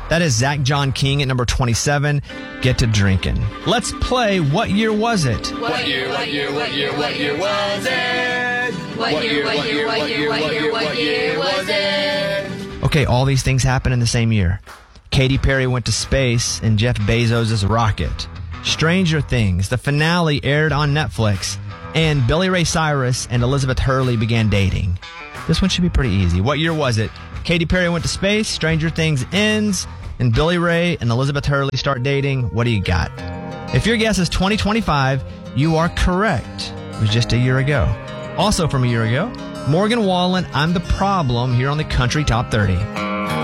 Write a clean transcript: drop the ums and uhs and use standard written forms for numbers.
That is Zach John King at number 27, Get to Drinking. Let's play What Year Was It? What year was it? What year was it? Okay, all these things happen in the same year. Katy Perry went to space in Jeff Bezos' rocket. Stranger Things, the finale aired on Netflix. And Billy Ray Cyrus and Elizabeth Hurley began dating. This one should be pretty easy. What year was it? Katy Perry went to space, Stranger Things ends, and Billy Ray and Elizabeth Hurley start dating. What do you got? If your guess is 2025, you are correct. It was just a year ago. Also from a year ago, Morgan Wallen, I'm the Problem, here on the Country Top 30.